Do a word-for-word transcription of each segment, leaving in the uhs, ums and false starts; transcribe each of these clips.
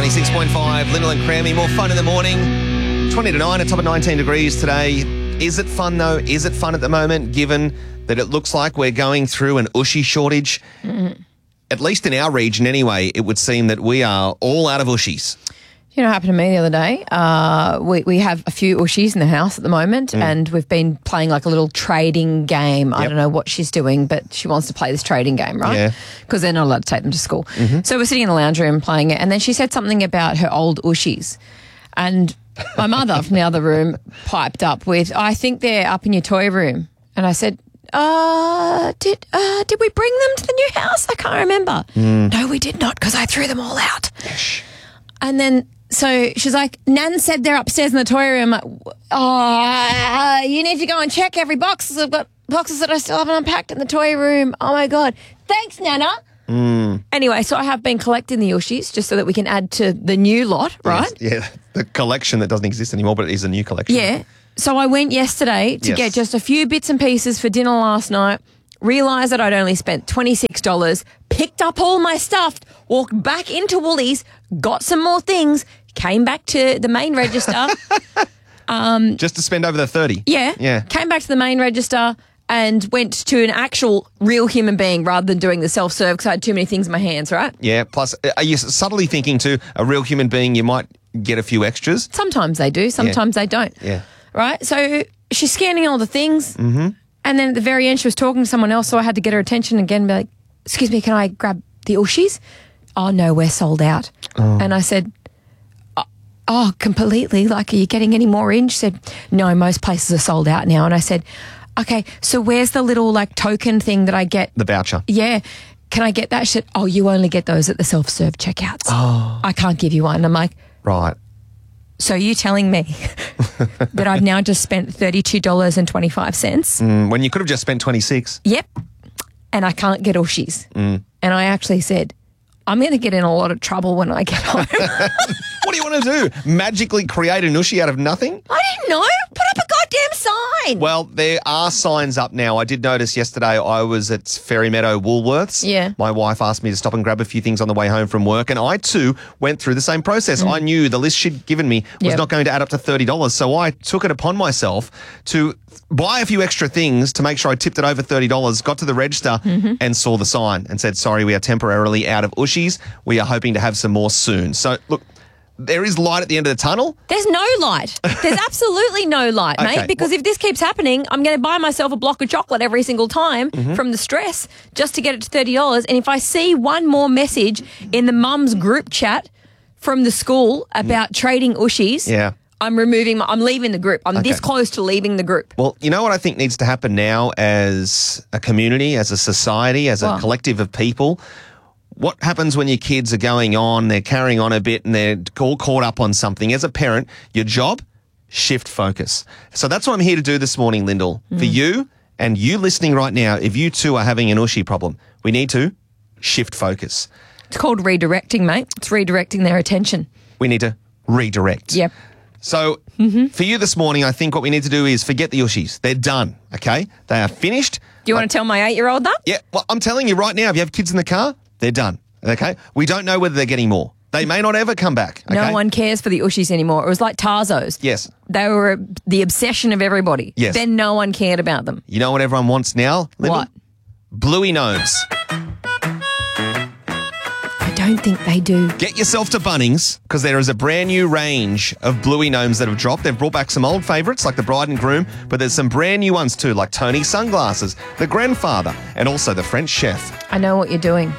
ninety-six point five, Lyndall and Crammy. More fun in the morning. twenty to nine, a top of nineteen degrees today. Is it fun, though? Is it fun at the moment, given that it looks like we're going through an Ushy shortage? Mm-hmm. At least in our region anyway, it would seem that we are all out of Ushies. You know what happened to me the other day? Uh, we, we have a few Ushies in the house at the moment, mm. and we've been playing like a little trading game. Yep. I don't know what she's doing, but she wants to play this trading game, right? Yeah. Because they're not allowed to take them to school. Mm-hmm. So we're sitting in the lounge room playing it, and then she said something about her old Ushies. And my mother from the other room piped up with, I think they're up in your toy room. And I said, Uh, did uh, did we bring them to the new house? I can't remember. Mm. No, we did not, because I threw them all out. Yes. And then, so she's like, Nan said they're upstairs in the toy room. I'm like, oh, you need to go and check every box. I've got boxes that I still haven't unpacked in the toy room. Oh, my God. Thanks, Nana. Mm. Anyway, so I have been collecting the Ushies just so that we can add to the new lot, right? Yes. Yeah, the collection that doesn't exist anymore, but it is a new collection. Yeah. So I went yesterday to yes. get just a few bits and pieces for dinner last night, realised that I'd only spent twenty-six dollars, picked up all my stuff, walked back into Woolies, got some more things, came back to the main register. um, just to spend over the thirty. Yeah. Yeah. Came back to the main register and went to an actual real human being rather than doing the self-serve because I had too many things in my hands, right? Yeah. Plus, are you subtly thinking to a real human being you might get a few extras? Sometimes they do. Sometimes yeah. they don't. Yeah. Right? So she's scanning all the things. Mm-hmm. And then at the very end, she was talking to someone else, so I had to get her attention again and be like, excuse me, can I grab the Ushies? Oh, no, we're sold out. Oh. And I said, oh, oh, completely? Like, are you getting any more in? She said, no, most places are sold out now. And I said, okay, so where's the little, like, token thing that I get? The voucher. Yeah. Can I get that? She said, oh, you only get those at the self-serve checkouts. Oh. I can't give you one. I'm like, right. So you telling me that I've now just spent thirty-two dollars and twenty-five cents? Mm, when you could have just spent twenty-six. Yep. And I can't get Ushies. Mm. And I actually said, I'm going to get in a lot of trouble when I get home. What do you want to do? Magically create an Ushi out of nothing? I didn't know. Put up a goddamn sign. Well, there are signs up now. I did notice yesterday I was at Ferry Meadow Woolworths. Yeah. My wife asked me to stop and grab a few things on the way home from work, and I too went through the same process. Mm. I knew the list she'd given me was yep. not going to add up to thirty dollars, so I took it upon myself to buy a few extra things to make sure I tipped it over thirty dollars, got to the register mm-hmm. and saw the sign and said, sorry, we are temporarily out of Ushies. We are hoping to have some more soon. So, look, there is light at the end of the tunnel. There's no light. There's absolutely no light, mate, okay. because well, if this keeps happening, I'm going to buy myself a block of chocolate every single time mm-hmm. from the stress just to get it to thirty dollars. And if I see one more message in the mum's group chat from the school about mm. trading Ushies, yeah. I'm removing my, I'm leaving the group. I'm okay. this close to leaving the group. Well, you know what I think needs to happen now as a community, as a society, as a what? collective of people? What happens when your kids are going on, they're carrying on a bit and they're all caught up on something? As a parent, your job, shift focus. So that's what I'm here to do this morning, Lyndall. Mm. For you and you listening right now, if you too are having an Ushi problem, we need to shift focus. It's called redirecting, mate. It's redirecting their attention. We need to redirect. Yep. So mm-hmm. for you this morning, I think what we need to do is forget the Ushis. They're done, okay? They are finished. Do you like, want to tell my eight-year-old that? Yeah, well, I'm telling you right now, if you have kids in the car, they're done, okay? We don't know whether they're getting more. They may not ever come back, okay? No one cares for the Ushies anymore. It was like Tarzos. Yes. They were the obsession of everybody. Yes. Then no one cared about them. You know what everyone wants now, Lyndall? What? Bluey Gnomes. I don't think they do. Get yourself to Bunnings because there is a brand new range of Bluey Gnomes that have dropped. They've brought back some old favourites like the Bride and Groom, but there's some brand new ones too, like Tony's Sunglasses, the Grandfather, and also the French Chef. I know what you're doing.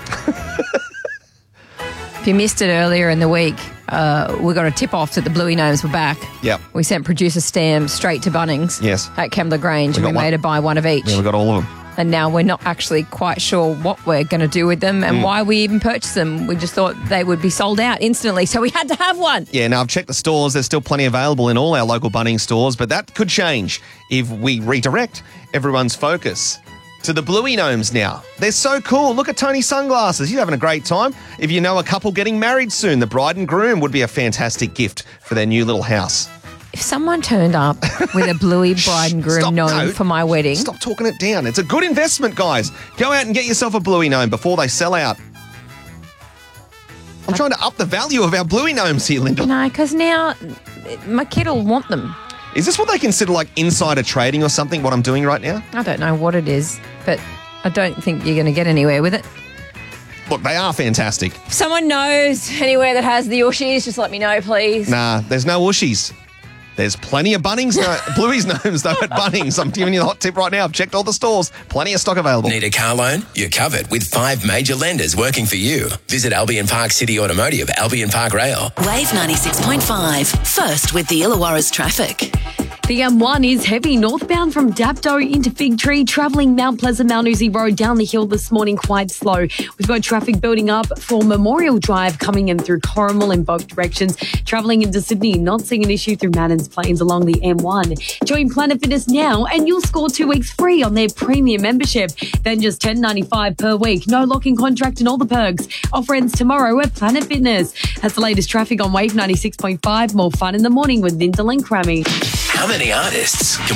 If you missed it earlier in the week, uh, we got a tip-off that the Bluey Gnomes were back. Yep. We sent producer Stam straight to Bunnings. Yes. At Kembla Grange, We and we got made one. her buy one of each. Yeah, we got all of them. And now we're not actually quite sure what we're going to do with them and mm. why we even purchased them. We just thought they would be sold out instantly, so we had to have one. Yeah, now I've checked the stores. There's still plenty available in all our local Bunnings stores, but that could change if we redirect everyone's focus to the Bluey Gnomes now. They're so cool. Look at Tony's Sunglasses. You're having a great time. If you know a couple getting married soon, the bride and groom would be a fantastic gift for their new little house. If someone turned up with a Bluey bride and groom Stop, gnome no. for my wedding... Stop talking it down. It's a good investment, guys. Go out and get yourself a Bluey gnome before they sell out. I'm trying to up the value of our Bluey gnomes here, Linda. No, because now my kid will want them. Is this what they consider like insider trading or something, what I'm doing right now? I don't know what it is, but I don't think you're going to get anywhere with it. Look, they are fantastic. If someone knows anywhere that has the Ushies, just let me know, please. Nah, there's no Ushies. There's plenty of Bunnings, no, Bluey's gnomes, though, at Bunnings. I'm giving you the hot tip right now. I've checked all the stores. Plenty of stock available. Need a car loan? You're covered with five major lenders working for you. Visit Albion Park City Automotive, Albion Park Rail. Wave ninety-six point five. First with the Illawarra's traffic. The M one is heavy northbound from Dapto into Fig Tree, travelling Mount Pleasant, Mount Uzi Road down the hill this morning quite slow. We've got traffic building up for Memorial Drive coming in through Corrimal in both directions. Travelling into Sydney, not seeing an issue through Manners Plains along the M one. Join Planet Fitness now and you'll score two weeks free on their premium membership. Then just ten dollars ninety-five per week. No lock-in contract and all the perks. Offer ends tomorrow at Planet Fitness. That's the latest traffic on Wave ninety-six point five. More fun in the morning with Linda and Crammy. How many artists can